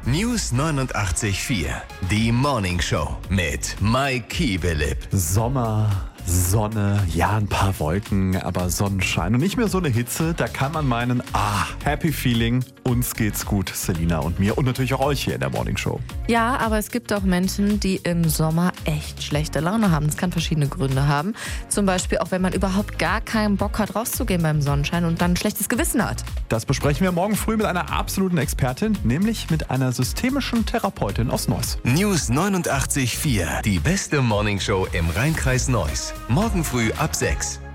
News 89.4. Die Morning Show mit Mike Kiebelip. Sommer, Sonne, ja, ein paar Wolken, aber Sonnenschein und nicht mehr so eine Hitze. Da kann man meinen, happy feeling, uns geht's gut, Selina und mir und natürlich auch euch hier in der Morning Show. Ja, aber es gibt auch Menschen, die im Sommer echt schlechte Laune haben. Das kann verschiedene Gründe haben. Zum Beispiel auch, wenn man überhaupt gar keinen Bock hat, rauszugehen beim Sonnenschein und dann ein schlechtes Gewissen hat. Das besprechen wir morgen früh mit einer absoluten Expertin, nämlich mit einer systemischen Therapeutin aus Neuss. News 89.4. Die beste Morning Show im Rhein-Kreis Neuss. Morgen früh ab 6.